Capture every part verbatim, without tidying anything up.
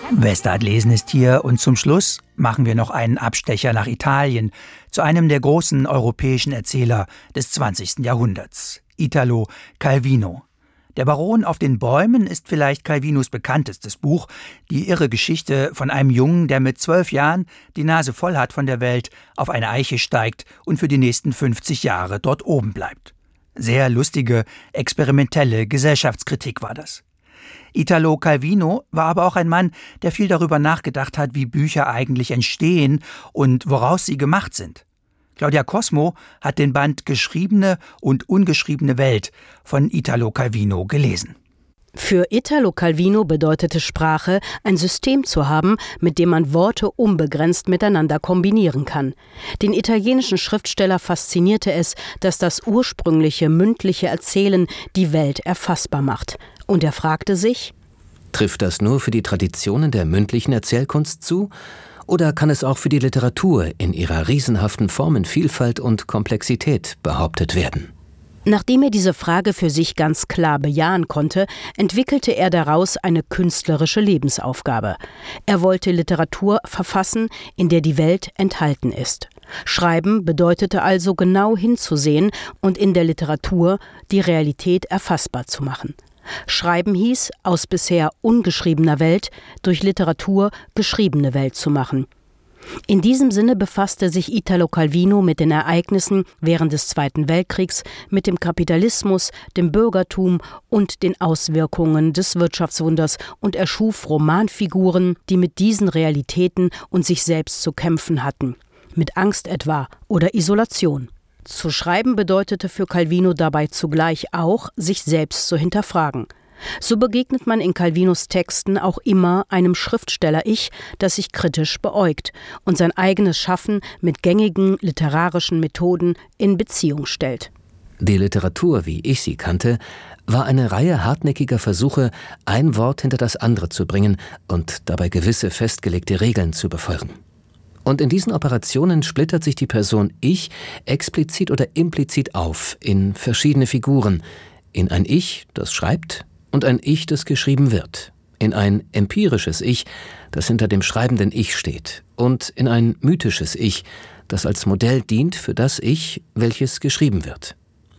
Westart lesen ist hier und zum Schluss machen wir noch einen Abstecher nach Italien, zu einem der großen europäischen Erzähler des zwanzigsten Jahrhunderts, Italo Calvino. Der Baron auf den Bäumen ist vielleicht Calvinos bekanntestes Buch, die irre Geschichte von einem Jungen, der mit zwölf Jahren die Nase voll hat von der Welt, auf eine Eiche steigt und für die nächsten fünfzig Jahre dort oben bleibt. Sehr lustige, experimentelle Gesellschaftskritik war das. Italo Calvino war aber auch ein Mann, der viel darüber nachgedacht hat, wie Bücher eigentlich entstehen und woraus sie gemacht sind. Claudia Cosmo hat den Band Geschriebene und ungeschriebene Welt von Italo Calvino gelesen. Für Italo Calvino bedeutete Sprache, ein System zu haben, mit dem man Worte unbegrenzt miteinander kombinieren kann. Den italienischen Schriftsteller faszinierte es, dass das ursprüngliche mündliche Erzählen die Welt erfassbar macht. Und er fragte sich: Trifft das nur für die Traditionen der mündlichen Erzählkunst zu? Oder kann es auch für die Literatur in ihrer riesenhaften Formenvielfalt und Komplexität behauptet werden? Nachdem er diese Frage für sich ganz klar bejahen konnte, entwickelte er daraus eine künstlerische Lebensaufgabe. Er wollte Literatur verfassen, in der die Welt enthalten ist. Schreiben bedeutete also genau hinzusehen und in der Literatur die Realität erfassbar zu machen. Schreiben hieß, aus bisher ungeschriebener Welt durch Literatur geschriebene Welt zu machen. In diesem Sinne befasste sich Italo Calvino mit den Ereignissen während des Zweiten Weltkriegs, mit dem Kapitalismus, dem Bürgertum und den Auswirkungen des Wirtschaftswunders und erschuf Romanfiguren, die mit diesen Realitäten und sich selbst zu kämpfen hatten, mit Angst etwa oder Isolation. Zu schreiben bedeutete für Calvino dabei zugleich auch, sich selbst zu hinterfragen. So begegnet man in Calvinos Texten auch immer einem Schriftsteller-Ich, das sich kritisch beäugt und sein eigenes Schaffen mit gängigen literarischen Methoden in Beziehung stellt. Die Literatur, wie ich sie kannte, war eine Reihe hartnäckiger Versuche, ein Wort hinter das andere zu bringen und dabei gewisse festgelegte Regeln zu befolgen. Und in diesen Operationen splittert sich die Person Ich explizit oder implizit auf in verschiedene Figuren, in ein Ich, das schreibt, und ein Ich, das geschrieben wird, in ein empirisches Ich, das hinter dem schreibenden Ich steht, und in ein mythisches Ich, das als Modell dient für das Ich, welches geschrieben wird.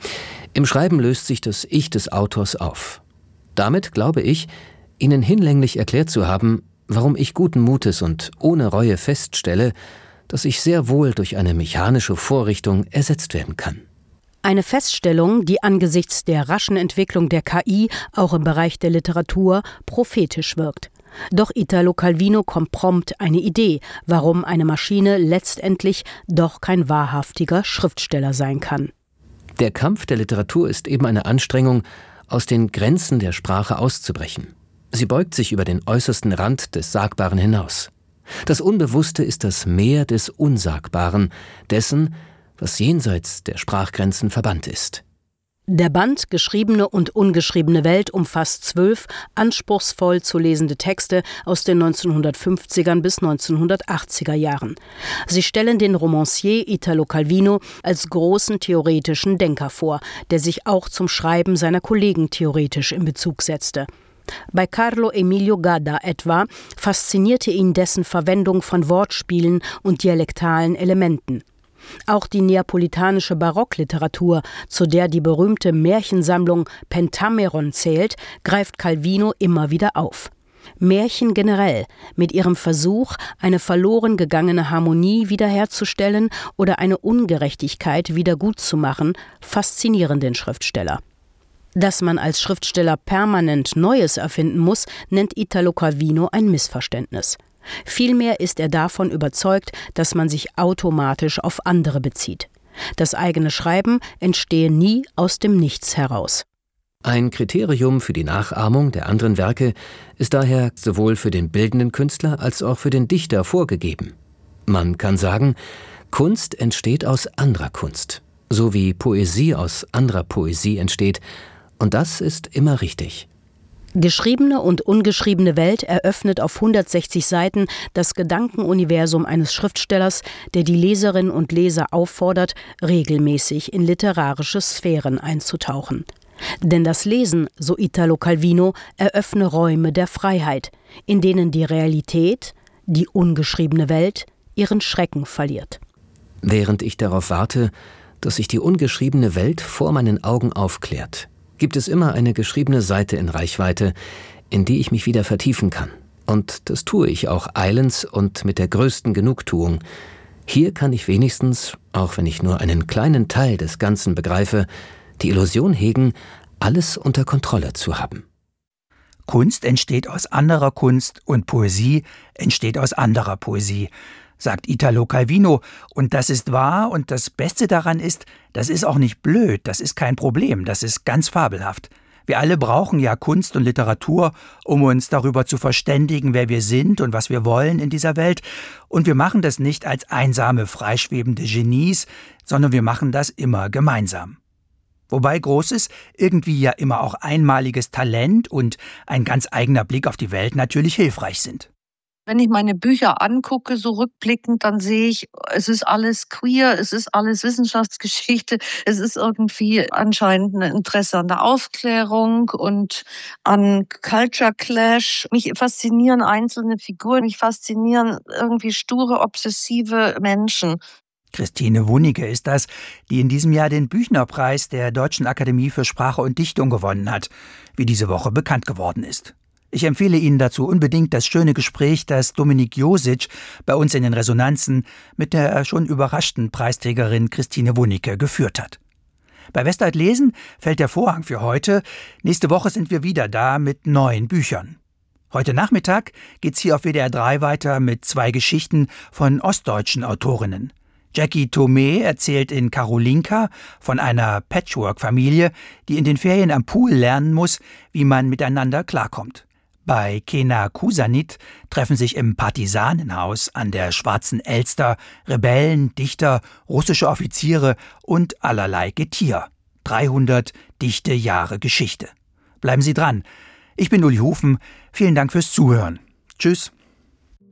Im Schreiben löst sich das Ich des Autors auf. Damit glaube ich, Ihnen hinlänglich erklärt zu haben, warum ich guten Mutes und ohne Reue feststelle, dass ich sehr wohl durch eine mechanische Vorrichtung ersetzt werden kann. Eine Feststellung, die angesichts der raschen Entwicklung der K I auch im Bereich der Literatur prophetisch wirkt. Doch Italo Calvino kommt prompt eine Idee, warum eine Maschine letztendlich doch kein wahrhaftiger Schriftsteller sein kann. Der Kampf der Literatur ist eben eine Anstrengung, aus den Grenzen der Sprache auszubrechen. Sie beugt sich über den äußersten Rand des Sagbaren hinaus. Das Unbewusste ist das Meer des Unsagbaren, dessen, was jenseits der Sprachgrenzen verbannt ist. Der Band Geschriebene und ungeschriebene Welt umfasst zwölf anspruchsvoll zu lesende Texte aus den neunzehnhundertfünfzigern bis neunzehnhundertachtziger Jahren. Sie stellen den Romancier Italo Calvino als großen theoretischen Denker vor, der sich auch zum Schreiben seiner Kollegen theoretisch in Bezug setzte. Bei Carlo Emilio Gadda etwa faszinierte ihn dessen Verwendung von Wortspielen und dialektalen Elementen. Auch die neapolitanische Barockliteratur, zu der die berühmte Märchensammlung Pentameron zählt, greift Calvino immer wieder auf. Märchen generell, mit ihrem Versuch, eine verloren gegangene Harmonie wiederherzustellen oder eine Ungerechtigkeit wiedergutzumachen, faszinieren den Schriftsteller. Dass man als Schriftsteller permanent Neues erfinden muss, nennt Italo Calvino ein Missverständnis. Vielmehr ist er davon überzeugt, dass man sich automatisch auf andere bezieht. Das eigene Schreiben entstehe nie aus dem Nichts heraus. Ein Kriterium für die Nachahmung der anderen Werke ist daher sowohl für den bildenden Künstler als auch für den Dichter vorgegeben. Man kann sagen, Kunst entsteht aus anderer Kunst, so wie Poesie aus anderer Poesie entsteht. Und das ist immer richtig. Geschriebene und ungeschriebene Welt eröffnet auf hundertsechzig Seiten das Gedankenuniversum eines Schriftstellers, der die Leserinnen und Leser auffordert, regelmäßig in literarische Sphären einzutauchen. Denn das Lesen, so Italo Calvino, eröffne Räume der Freiheit, in denen die Realität, die ungeschriebene Welt, ihren Schrecken verliert. Während ich darauf warte, dass sich die ungeschriebene Welt vor meinen Augen aufklärt, gibt es immer eine geschriebene Seite in Reichweite, in die ich mich wieder vertiefen kann. Und das tue ich auch eilends und mit der größten Genugtuung. Hier kann ich wenigstens, auch wenn ich nur einen kleinen Teil des Ganzen begreife, die Illusion hegen, alles unter Kontrolle zu haben. Kunst entsteht aus anderer Kunst und Poesie entsteht aus anderer Poesie, sagt Italo Calvino. Und das ist wahr, und das Beste daran ist, das ist auch nicht blöd, das ist kein Problem, das ist ganz fabelhaft. Wir alle brauchen ja Kunst und Literatur, um uns darüber zu verständigen, wer wir sind und was wir wollen in dieser Welt. Und wir machen das nicht als einsame, freischwebende Genies, sondern wir machen das immer gemeinsam. Wobei großes, irgendwie ja immer auch einmaliges Talent und ein ganz eigener Blick auf die Welt natürlich hilfreich sind. Wenn ich meine Bücher angucke, so rückblickend, dann sehe ich, es ist alles queer, es ist alles Wissenschaftsgeschichte, es ist irgendwie anscheinend ein Interesse an der Aufklärung und an Culture Clash. Mich faszinieren einzelne Figuren, mich faszinieren irgendwie sture, obsessive Menschen. Christine Wunicke ist das, die in diesem Jahr den Büchner-Preis der Deutschen Akademie für Sprache und Dichtung gewonnen hat, wie diese Woche bekannt geworden ist. Ich empfehle Ihnen dazu unbedingt das schöne Gespräch, das Dominik Josic bei uns in den Resonanzen mit der schon überraschten Preisträgerin Christine Wunicke geführt hat. Bei Westart Lesen fällt der Vorhang für heute. Nächste Woche sind wir wieder da mit neuen Büchern. Heute Nachmittag geht's hier auf W D R drei weiter mit zwei Geschichten von ostdeutschen Autorinnen. Jackie Thomé erzählt in Karolinka von einer Patchwork-Familie, die in den Ferien am Pool lernen muss, wie man miteinander klarkommt. Bei Kena Kusanit treffen sich im Partisanenhaus an der Schwarzen Elster Rebellen, Dichter, russische Offiziere und allerlei Getier. dreihundert dichte Jahre Geschichte. Bleiben Sie dran. Ich bin Uli Hufen. Vielen Dank fürs Zuhören. Tschüss.